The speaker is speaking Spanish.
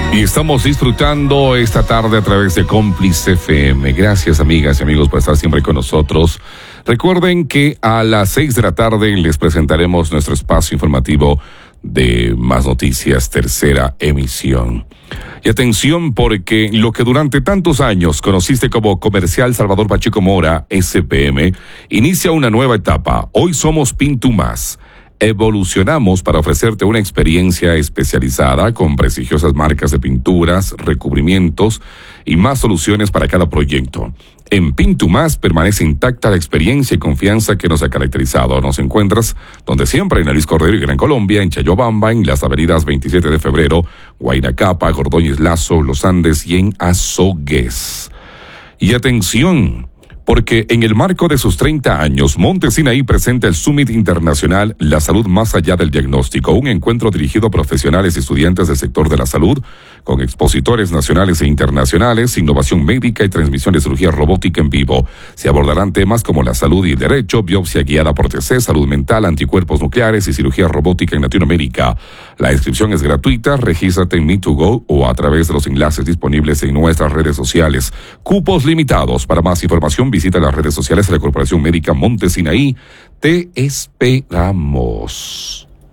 Y estamos disfrutando esta tarde a través de Cómplice FM. Gracias, amigas y amigos, por estar siempre con nosotros. Recuerden que a las 6 de la tarde les presentaremos nuestro espacio informativo de Más Noticias, tercera emisión. Y atención, porque lo que durante tantos años conociste como Comercial Salvador Pacheco Mora, SPM, inicia una nueva etapa. Hoy somos Pintumás. Evolucionamos para ofrecerte una experiencia especializada con prestigiosas marcas de pinturas, recubrimientos y más soluciones para cada proyecto. En Pintumás permanece intacta la experiencia y confianza que nos ha caracterizado. Nos encuentras donde siempre, en Luis Cordero y Gran Colombia, en Chayobamba, en las avenidas 27 de febrero, Guaynacapa, Ordóñez Lazo, Los Andes y en Azogues. Y atención, porque en el marco de sus 30 años, Monte Sinaí presenta el Summit Internacional La Salud Más Allá del Diagnóstico, un encuentro dirigido a profesionales y estudiantes del sector de la salud, con expositores nacionales e internacionales, innovación médica y transmisión de cirugía robótica en vivo. Se abordarán temas como la salud y el derecho, biopsia guiada por TC, salud mental, anticuerpos nucleares y cirugía robótica en Latinoamérica. La inscripción es gratuita, regístrate en Me2Go o a través de los enlaces disponibles en nuestras redes sociales. Cupos limitados. Para más información, visita las redes sociales de la Corporación Médica Monte Sinaí. Te esperamos.